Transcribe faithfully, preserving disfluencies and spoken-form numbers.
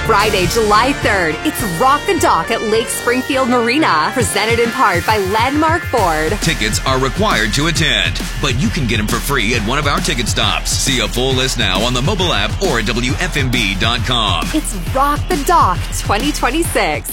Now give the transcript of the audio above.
Friday, July third, it's Rock the Dock at Lake Springfield Marina, presented in part by Landmark Ford. Tickets are required to attend, but you can get them for free at one of our ticket stops. See a full list now on the mobile app or at W F M B dot com. It's Rock the Dock twenty twenty-six.